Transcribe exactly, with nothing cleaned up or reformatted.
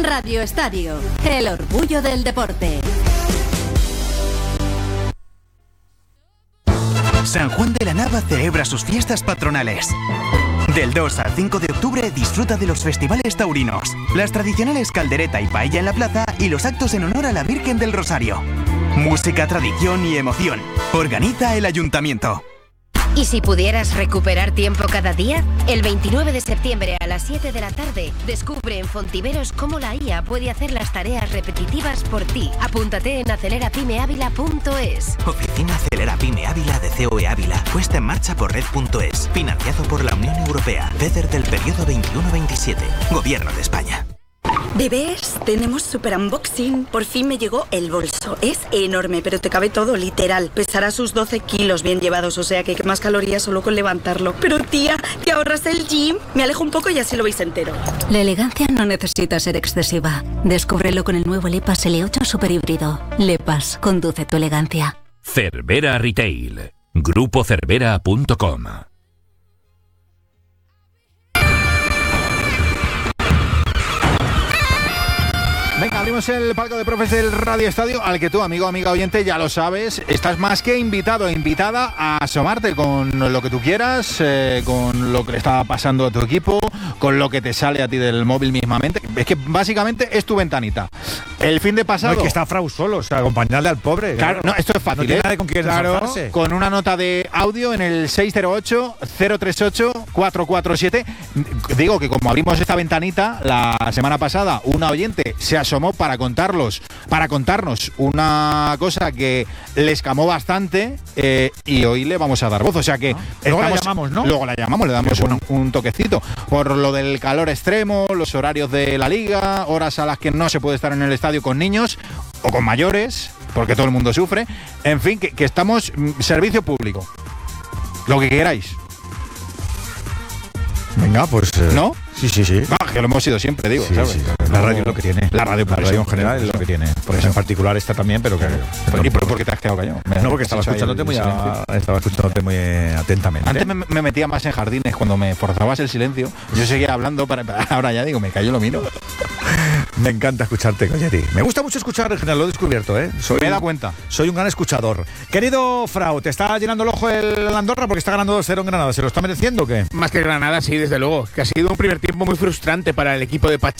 Radio Estadio, el orgullo del deporte. San Juan de la Nava celebra sus fiestas patronales. Del dos al cinco de octubre disfruta de los festivales taurinos, las tradicionales caldereta y paella en la plaza y los actos en honor a la Virgen del Rosario. Música, tradición y emoción. Organiza el Ayuntamiento. ¿Y si pudieras recuperar tiempo cada día? El veintinueve de septiembre a las siete de la tarde, descubre en Fontiveros cómo la I A puede hacer las tareas repetitivas por ti. Apúntate en acelera pyme ávila punto es. Oficina Acelera Pyme Ávila de C O E Ávila, puesta en marcha por red punto es. Financiado por la Unión Europea. FEDER del periodo veintiuno veintisiete. Gobierno de España. Bebés, tenemos super unboxing. Por fin me llegó el bolso. Es enorme, pero te cabe todo, literal. Pesará sus doce kilos bien llevados, o sea que quemas calorías solo con levantarlo. Pero tía, ¿te ahorras el gym? Me alejo un poco y así lo veis entero. La elegancia no necesita ser excesiva. Descúbrelo con el nuevo Lepas L ocho Super Híbrido. Lepas, conduce tu elegancia. Cervera Retail. Grupo Cervera punto com. Venga, abrimos el palco de profes del Radio Estadio, al que tú, amigo, amiga oyente, ya lo sabes, estás más que invitado e invitada a asomarte con lo que tú quieras, eh, con lo que le está pasando a tu equipo, con lo que te sale a ti del móvil mismamente. Es que básicamente es tu ventanita. El fin de pasado... No, es que está Frau solo, o sea, acompañarle al pobre. Claro, no, esto es fácil, no tiene ¿eh? nadie con quien claro, desahogarse. Con una nota de audio en el seis cero ocho, cero tres ocho, cuatro cuatro siete. Digo que como abrimos esta ventanita la semana pasada, una oyente se asomó para contarlos, para contarnos una cosa que le escamó bastante, eh, y hoy le vamos a dar voz. O sea que ah, luego estamos, la llamamos, ¿no? Luego la llamamos, le damos bueno. un, un toquecito. Por lo del calor extremo, los horarios de la liga, horas a las que no se puede estar en el estadio con niños o con mayores, porque todo el mundo sufre. En fin, que, que estamos mm, servicio público. Lo que queráis. Venga, pues... Eh, ¿No? Sí, sí, sí. Ah, que lo hemos sido siempre, digo, sí, ¿sabes? sí. La radio es lo que tiene. La radio, la radio en general es lo que tiene. Por eso en particular esta también, pero que... ¿Y por, por qué te has quedado callado? No, porque estaba escuchándote, muy a, estaba escuchándote muy atentamente. Antes me, me metía más en jardines cuando me forzabas el silencio. Yo seguía hablando, para, para ahora ya digo, me callo, lo miro. Me encanta escucharte, Coñeti. Me gusta mucho escuchar, en general, lo he descubierto, ¿eh? Soy, me he dado cuenta. Soy un gran escuchador. Querido Frau, ¿te está llenando el ojo el Andorra porque está ganando dos cero en Granada? ¿Se lo está mereciendo o qué? Más que Granada, sí, desde luego. Que ha sido un primer tiempo muy frustrante para el equipo de Pachi